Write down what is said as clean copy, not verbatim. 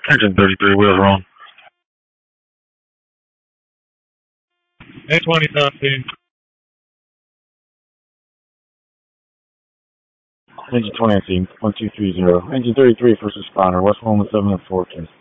Engine 33, wheels wrong. A2017. Engine 20, 1230. Engine 33, first responder, West 117 and 14.